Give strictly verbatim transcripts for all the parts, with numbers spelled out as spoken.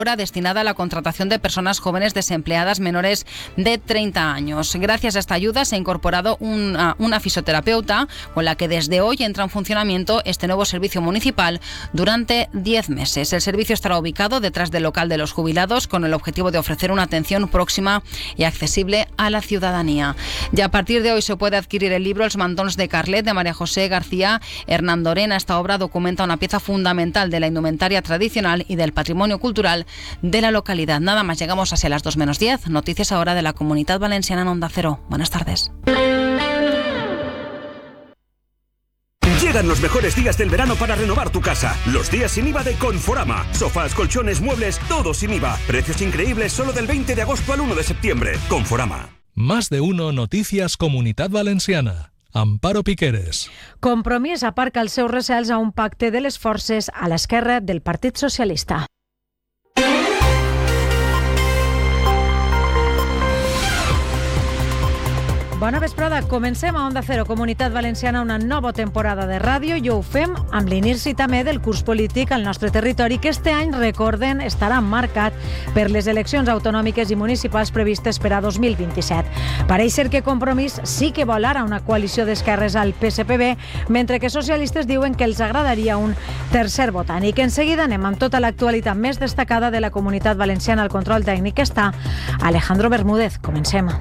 destinada a la contratación de personas jóvenes desempleadas menores de treinta años. Gracias a esta ayuda se ha incorporado una, una fisioterapeuta con la que desde hoy entra en funcionamiento este nuevo servicio municipal durante diez meses. El servicio estará ubicado detrás del local de los jubilados con el objetivo de ofrecer una atención próxima y accesible a la ciudadanía. Y a partir de hoy se puede adquirir el libro Els mantons de Carlet de María José García Hernandorena. Esta obra documenta una pieza fundamental de la indumentaria tradicional y del patrimonio cultural de la localidad. Nada más, llegamos hacia las dos menos diez. Noticias ahora de la Comunidad Valenciana en Onda Cero. Buenas tardes. Llegan los mejores días del verano para renovar tu casa. Los días sin I V A de Conforama. Sofás, colchones, muebles, todo sin I V A. Precios increíbles solo del veinte de agosto al uno de septiembre. Conforama. Más de uno Noticias Comunitat Valenciana. Amparo Piqueres. Compromís aparca els seus recels a un pacte de les forces a l'esquerra del Partit Socialista. Bona vesprada, comencem a Onda Cero, Comunitat Valenciana, una nova temporada de ràdio i ho fem amb l'inici també del curs polític al nostre territori que este any, recorden, estarà marcat per les eleccions autonòmiques i municipals previstes per a dos mil vint-i-set. Pareix ser que Compromís sí que vol ara una coalició d'esquerres al P S P B, mentre que socialistes diuen que els agradaria un tercer botànic. En seguida anem amb tota l'actualitat més destacada de la Comunitat Valenciana. Al control tècnic està Alejandro Bermúdez. Comencem.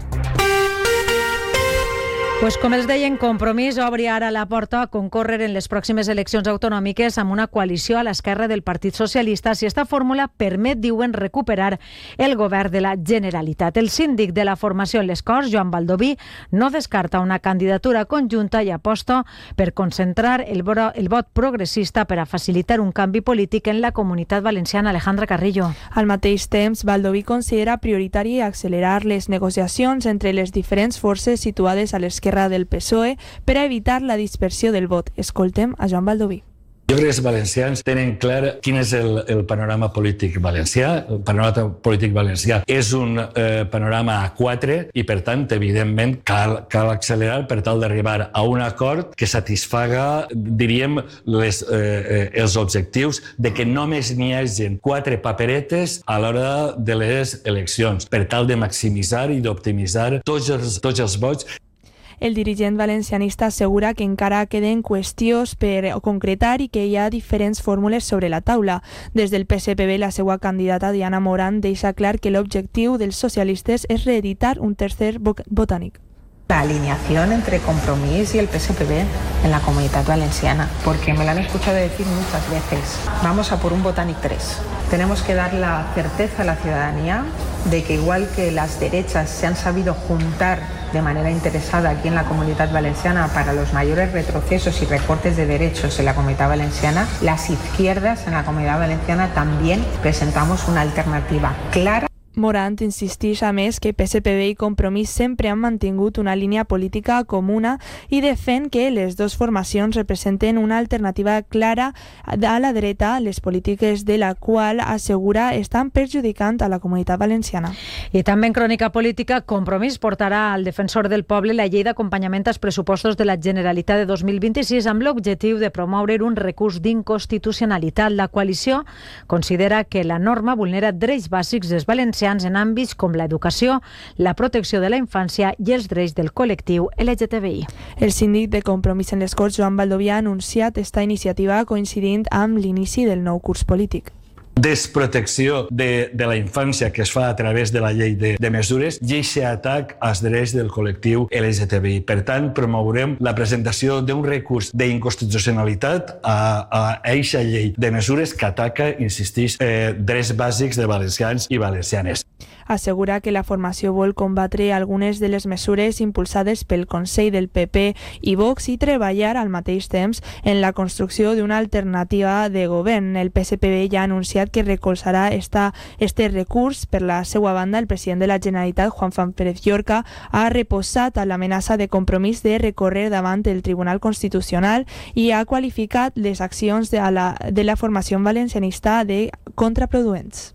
Pues com els deien, Compromís obri ara la porta a concórrer en les pròximes eleccions autonòmiques amb una coalició a l'esquerra del Partit Socialista si esta fórmula permet, diuen, recuperar el govern de la Generalitat. El síndic de la formació en les Corts, Joan Baldoví, no descarta una candidatura conjunta i aposta per concentrar el, el vot progressista per a facilitar un canvi polític en la Comunitat Valenciana. Alejandra Carrillo. Al mateix temps, Baldoví considera prioritari accelerar les negociacions entre les diferents forces situades a l'esquerra del P S O E per a evitar la dispersió del vot. Escoltem a Joan Baldoví. Jo crec que els valencians tenen clar quin és el, el panorama polític valencià. El panorama polític valencià és un eh, panorama a quatre i, per tant, evidentment, cal, cal accelerar per tal d'arribar a un acord que satisfaga, diríem, les, eh, els objectius de que només n'hi hagin quatre paperetes a l'hora de les eleccions, per tal de maximitzar i d'optimitzar tots els, tots els vots. El dirigent valencianista assegura que encara queden qüestions per concretar i que hi ha diferents fórmules sobre la taula. Des del P S P B, la seva candidata Diana Morán deixa clar que l'objectiu dels socialistes és reeditar un tercer botànic. La alineación entre Compromís y el P S P B en la Comunidad Valenciana, porque me lo han escuchado decir muchas veces. Vamos a por un Botànic tres. Tenemos que dar la certeza a la ciudadanía de que igual que las derechas se han sabido juntar de manera interesada aquí en la Comunidad Valenciana para los mayores retrocesos y recortes de derechos en la Comunidad Valenciana, las izquierdas en la Comunidad Valenciana también presentamos una alternativa clara. Morant insisteix a més que P S P B i Compromís sempre han mantingut una línia política comuna i defèn que les dues formacions representen una alternativa clara a la dreta, les polítiques de la qual assegura estan perjudicant a la Comunitat Valenciana. I també en crònica política, Compromís portarà al defensor del poble la llei d'acompanyament als pressupostos de la Generalitat de dos mil vint-i-sis amb l'objectiu de promoure un recurs d'inconstitucionalitat. La coalició considera que la norma vulnera drets bàsics dels valencians en àmbits com l'educació, la protecció de la infància i els drets del col·lectiu L G T B I. El síndic de Compromís en les Corts, Joan Baldoví, ha anunciat esta iniciativa coincidint amb l'inici del nou curs polític. Desprotecció de, de la infància que es fa a través de la llei de, de mesures i aquest atac als drets del col·lectiu L G T B I. Per tant, promourem la presentació d'un recurs d'inconstitucionalitat a aquesta llei de mesures que ataca, insistix, eh, drets bàsics de valencians i valencianes. Assegura que la formació vol combatre algunes de les mesures impulsades pel Consell del P P i Vox i treballar al mateix temps en la construcció d'una alternativa de govern. El P S P B ja ha anunciat que recolzarà esta, este recurs. Per la seva banda, el president de la Generalitat, Juan Fran Pérez Llorca, ha reposat a l'amenaça de Compromís de recórrer davant el Tribunal Constitucional i ha qualificat les accions de la, de la formació valencianista de contraproduents.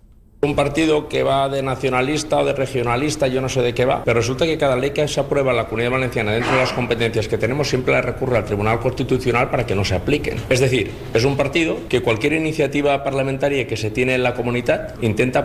Un partido que va de nacionalista o de regionalista, yo no sé de qué va, pero resulta que cada ley que se aprueba en la Comunidad Valenciana dentro de las competencias que tenemos siempre la recurre al Tribunal Constitucional para que no se apliquen. Es decir, es un partido que cualquier iniciativa parlamentaria que se tiene en la comunidad intenta